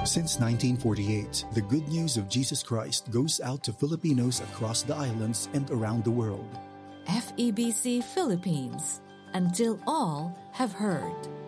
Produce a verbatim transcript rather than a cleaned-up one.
Since nineteen forty-eight, the good news of Jesus Christ goes out to Filipinos across the islands and around the world. F E B C Philippines, until all have heard.